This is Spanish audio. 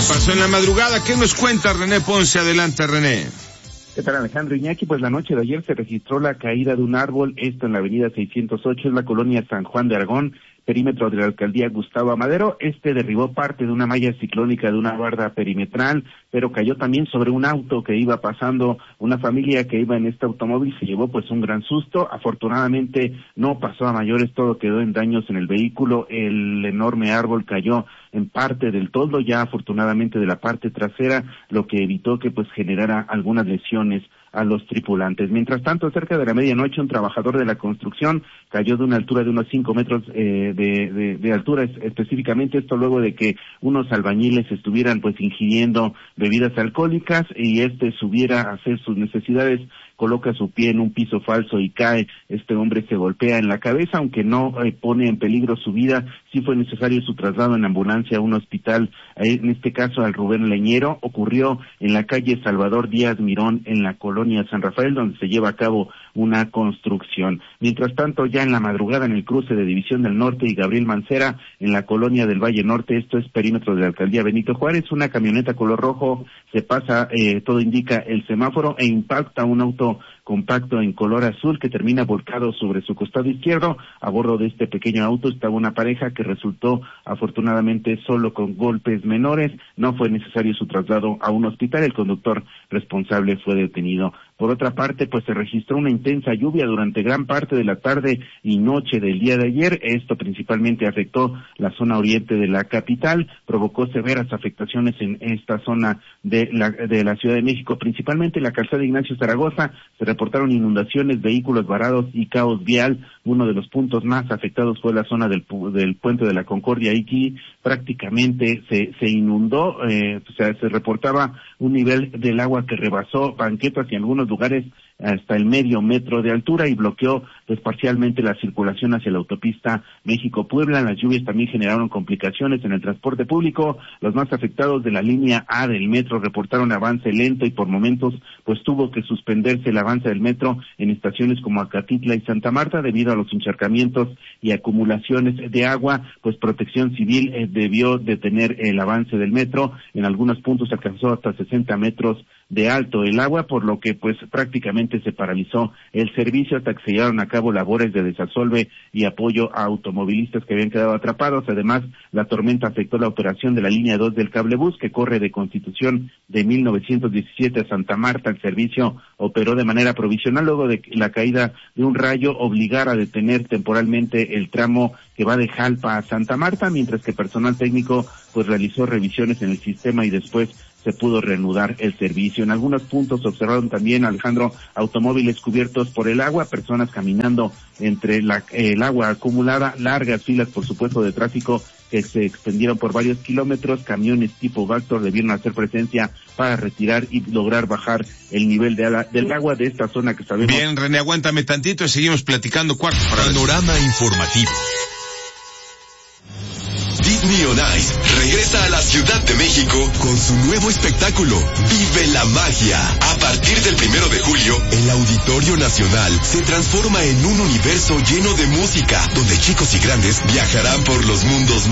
pasó en la madrugada? ¿Qué nos cuenta René Ponce? Adelante, René. ¿Qué tal, Alejandro Iñaki? Pues la noche de ayer se registró la caída de un árbol, esto en la avenida 608, en la colonia San Juan de Aragón, perímetro de la alcaldía Gustavo Amadero. Derribó parte de una malla ciclónica de una barda perimetral, pero cayó también sobre un auto que iba pasando. Una familia que iba en este automóvil se llevó pues un gran susto. Afortunadamente no pasó a mayores, todo quedó en daños en el vehículo. El enorme árbol cayó en parte del toldo, ya afortunadamente de la parte trasera, lo que evitó que pues generara algunas lesiones a los tripulantes. Mientras tanto, cerca de la medianoche, un trabajador de la construcción cayó de una altura de unos 5 metros de altura, específicamente esto luego de que unos albañiles estuvieran pues ingiriendo bebidas alcohólicas y subiera a hacer sus necesidades, coloca su pie en un piso falso y cae. Este hombre se golpea en la cabeza, aunque no pone en peligro su vida. Sí fue necesario su traslado en ambulancia a un hospital, en este caso al Rubén Leñero. Ocurrió en la calle Salvador Díaz Mirón, en la colonia San Rafael, donde se lleva a cabo una construcción. Mientras tanto, ya en la madrugada, en el cruce de División del Norte y Gabriel Mancera, en la colonia del Valle Norte, esto es perímetro de la alcaldía Benito Juárez, una camioneta color rojo se pasa, todo indica el semáforo, e impacta un auto compacto en color azul que termina volcado sobre su costado izquierdo. A bordo de este pequeño auto estaba una pareja que resultó afortunadamente solo con golpes menores. No fue necesario su traslado a un hospital. El conductor responsable fue detenido. Por otra parte, pues se registró una intensa lluvia durante gran parte de la tarde y noche del día de ayer. Esto principalmente afectó la zona oriente de la capital, provocó severas afectaciones en esta zona de la Ciudad de México, principalmente en la calzada Ignacio Zaragoza. Se reportaron inundaciones, vehículos varados y caos vial. Uno de los puntos más afectados fue la zona del puente de la Concordia. Aquí prácticamente se inundó, se reportaba un nivel del agua que rebasó banquetas y en algunos lugares hasta el medio metro de altura y bloqueó pues parcialmente la circulación hacia la autopista México-Puebla. Las lluvias también generaron complicaciones en el transporte público. Los más afectados de la línea A del metro reportaron avance lento y por momentos pues tuvo que suspenderse el avance del metro en estaciones como Acatitla y Santa Marta debido a los encharcamientos y acumulaciones de agua. Pues Protección Civil debió detener el avance del metro. En algunos puntos alcanzó hasta 60 metros de alto el agua, por lo que pues prácticamente se paralizó el servicio hasta que se llevaron a cabo labores de desasolve y apoyo a automovilistas que habían quedado atrapados. Además, la tormenta afectó la operación de la línea 2 del cablebús, que corre de Constitución de 1917 a Santa Marta. El servicio operó de manera provisional luego de que la caída de un rayo obligara a detener temporalmente el tramo que va de Jalpa a Santa Marta, mientras que personal técnico pues realizó revisiones en el sistema y después se pudo reanudar el servicio. En algunos puntos se observaron también, Alejandro, automóviles cubiertos por el agua, personas caminando entre el agua acumulada, largas filas, por supuesto, de tráfico que se extendieron por varios kilómetros. Camiones tipo Vactor debieron hacer presencia para retirar y lograr bajar el nivel del agua de esta zona que sabemos. Bien, René, aguántame tantito y seguimos platicando. Panorama informativo. Disney on Ice regresa a la Ciudad de México con su nuevo espectáculo, Vive la Magia. A partir del 1 de julio, el Auditorio Nacional se transforma en un universo lleno de música, donde chicos y grandes viajarán por los mundos